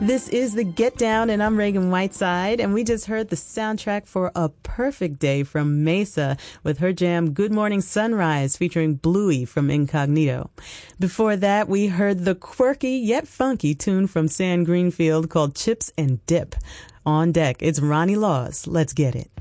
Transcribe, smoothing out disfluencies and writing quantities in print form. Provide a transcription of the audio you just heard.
This is the Get Down, and I'm Reagan Whiteside, and we just heard the soundtrack for A Perfect Day from Mesa with her jam Good Morning Sunrise featuring Bluey from Incognito. Before that, we heard the quirky yet funky tune from Sam Greenfield called Chips and Dip. On deck, it's Ronnie Laws. Let's get it.